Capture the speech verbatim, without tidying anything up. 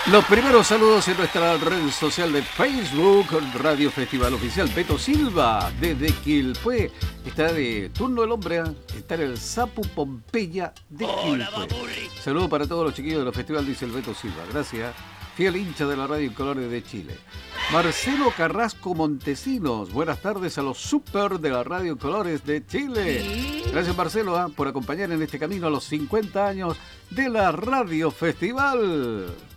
Los primeros saludos en nuestra red social de Facebook, Radio Festival Oficial. Beto Silva, desde Quilpué. Está de turno el hombre, ¿eh? Está en el Sapu Pompeya de Quilpué. Saludos para todos los chiquillos de los festivales, dice el Beto Silva. Gracias. Fiel hincha de la radio en colores de Chile. Marcelo Carrasco Montesinos. Buenas tardes a los super de la radio en colores de Chile. Gracias, Marcelo, ¿eh? por acompañar en este camino a los cincuenta años de la Radio Festival.